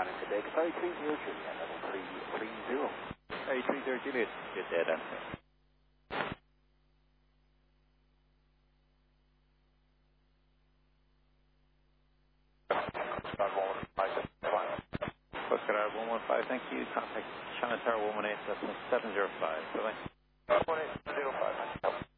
down into Dexo, 30 Juliet, level 330. Hey, 30 Juliet, get there then. Oscar 115, thank you. Contact China Tower 118, that's 705. Bye-bye. 1805.